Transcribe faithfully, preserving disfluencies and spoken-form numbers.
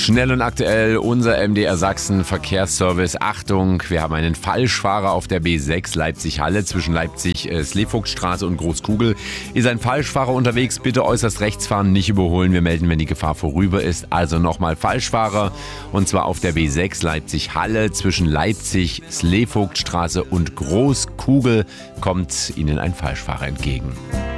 Schnell und aktuell unser M D R Sachsen Verkehrsservice. Achtung, wir haben einen Falschfahrer auf der B sechs Leipzig-Halle zwischen Leipzig-Sleevogtstraße und Großkugel. Ist ein Falschfahrer unterwegs, bitte äußerst rechts fahren, nicht überholen. Wir melden, wenn die Gefahr vorüber ist. Also nochmal Falschfahrer und zwar auf der B sechs Leipzig-Halle zwischen Leipzig-Sleevogtstraße und Großkugel kommt Ihnen ein Falschfahrer entgegen.